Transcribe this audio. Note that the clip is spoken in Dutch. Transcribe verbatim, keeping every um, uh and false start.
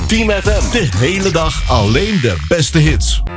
Team F M. De hele dag alleen de beste hits.